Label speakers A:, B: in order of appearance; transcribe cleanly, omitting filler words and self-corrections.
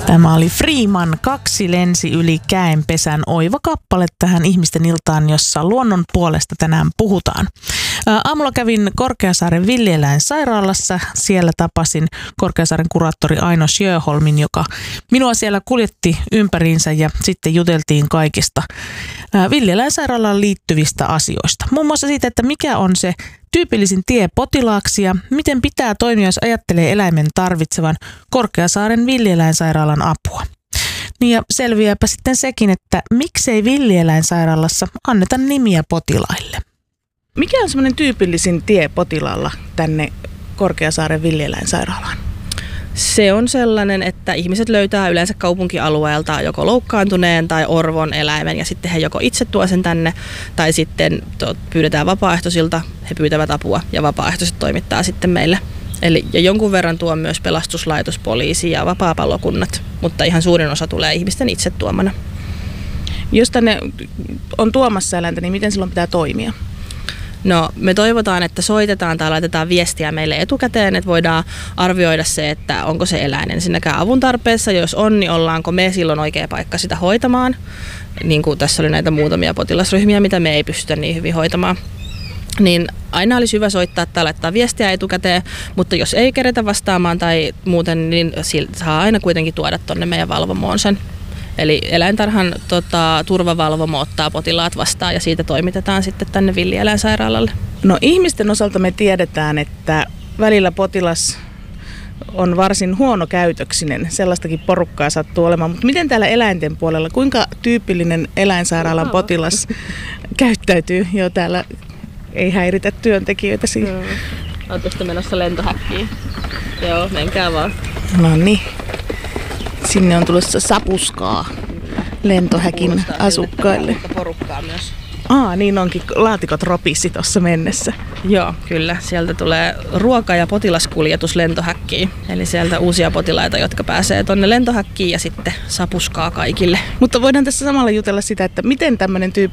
A: Tämä oli Freeman, 2 lensi yli käenpesän, oiva kappale tähän ihmisten iltaan, jossa luonnon puolesta tänään puhutaan. Aamulla kävin Korkeasaaren villieläinsairaalassa. Siellä tapasin Korkeasaaren kuraattori Aino Sjöholmin, joka minua siellä kuljetti ympäriinsä ja sitten juteltiin kaikista villieläinsairaalaan liittyvistä asioista. Muun muassa siitä, että mikä on se tyypillisin tie potilaaksi ja miten pitää toimia, jos ajattelee eläimen tarvitsevan Korkeasaaren villieläinsairaalan apua. Niin ja selviääpä sitten sekin, että miksei villieläinsairaalassa anneta nimiä potilaille. Mikä on semmoinen tyypillisin tie potilaalla tänne Korkeasaaren villieläinsairaalaan?
B: Se on sellainen, että ihmiset löytää yleensä kaupunkialueelta joko loukkaantuneen tai orvon eläimen ja sitten he joko itse tuo sen tänne tai sitten pyydetään vapaaehtoisilta, he pyytävät apua ja vapaaehtoiset toimittaa sitten meille. Eli ja jonkun verran tuo myös pelastuslaitos, poliisi ja vapaapalokunnat, mutta ihan suurin osa tulee ihmisten itse tuomana.
A: Jos tänne on tuomassa eläintä, niin miten silloin pitää toimia?
B: No, me toivotaan, että soitetaan tai laitetaan viestiä meille etukäteen, että voidaan arvioida se, että onko se eläin ensinnäkään avun tarpeessa. Jos on, niin ollaanko me silloin oikea paikka sitä hoitamaan. Niin kuin tässä oli näitä muutamia potilasryhmiä, mitä me ei pystytä niin hyvin hoitamaan. Niin aina olisi hyvä soittaa tai laittaa viestiä etukäteen, mutta jos ei keretä vastaamaan tai muuten, niin saa aina kuitenkin tuoda tuonne meidän valvomoon sen. Eli eläintarhan turvavalvomo ottaa potilaat vastaan ja siitä toimitetaan sitten tänne villieläinsairaalalle.
A: No ihmisten osalta me tiedetään, että välillä potilas on varsin huonokäytöksinen. Sellaistakin porukkaa sattuu olemaan. Mutta miten täällä eläinten puolella, kuinka tyypillinen eläinsairaalan potilas käyttäytyy? Jo täällä ei häiritä työntekijöitä siinä.
B: Oletteko menossa lentohäkkiin? Joo, menkää vaan.
A: No niin. Sinne on tulossa sapuskaa lentohäkin asukkaille.
B: Porukkaa myös.
A: Niin onkin laatikot ropissi tuossa mennessä.
B: Joo, kyllä. Sieltä tulee ruoka- ja potilaskuljetus lentohäkkiin. Eli sieltä uusia potilaita, jotka pääsee tuonne lentohäkkiin ja sitten sapuskaa kaikille.
A: Mutta voidaan tässä samalla jutella sitä, että miten tämmöinen